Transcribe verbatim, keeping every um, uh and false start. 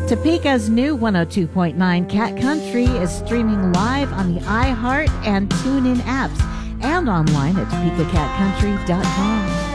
Topeka's new one oh two point nine Cat Country is streaming live on the iHeart and TuneIn apps and online at topeka cat country dot com.